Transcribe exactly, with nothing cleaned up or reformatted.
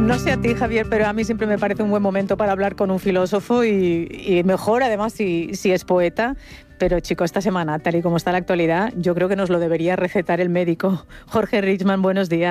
No sé a ti, Javier, pero a mí siempre me parece un buen momento para hablar con un filósofo y, y mejor, además, si, si es poeta. Pero, chico, esta semana, tal y como está la actualidad, yo creo que nos lo debería recetar el médico. Jorge Richman, buenos días.